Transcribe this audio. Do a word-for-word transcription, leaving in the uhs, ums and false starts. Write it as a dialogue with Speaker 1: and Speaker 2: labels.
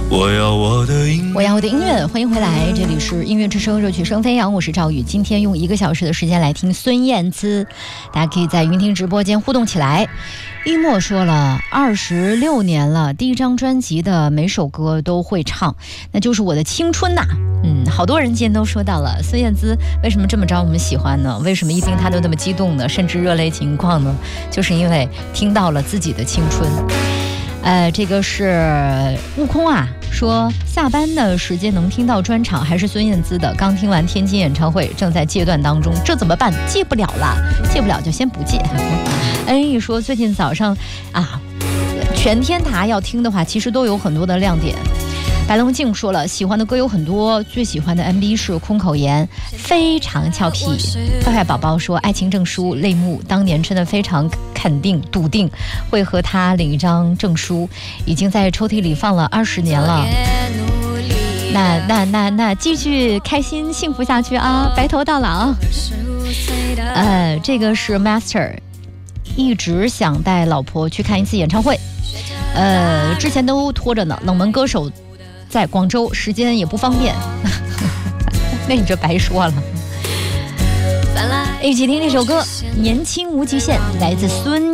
Speaker 1: 我要我的音乐，
Speaker 2: 我要我的音乐，欢迎回来，这里是音乐之声，热曲声飞扬，我是赵宇。今天用一个小时的时间来听孙燕姿，大家可以在云听直播间互动起来。一墨说了，二十六年了，第一张专辑的每首歌都会唱，那就是我的青春呐、啊。嗯，好多人今天都说到了孙燕姿为什么这么招我们喜欢呢？为什么一听她都那么激动呢？甚至热泪盈眶呢？就是因为听到了自己的青春。呃，这个是悟空啊，说下班的时间能听到专场，还是孙燕姿的。刚听完天津演唱会，正在戒断当中，这怎么办？戒不了了，戒不了就先不戒。恩义说最近早上啊，全天台要听的话，其实都有很多的亮点。白龙镜说了，喜欢的歌有很多，最喜欢的 M V 是空口言，非常俏皮。坏坏宝宝说，爱情证书泪目，当年真的非常肯定笃定会和他领一张证书，已经在抽屉里放了二十年了。那那那那继续开心幸福下去啊，白头到老。呃，这个是 Master， 一直想带老婆去看一次演唱会，呃，之前都拖着呢，冷门歌手在广州，时间也不方便。那你这白说了。一起听这首歌《年轻无极限》，来自孙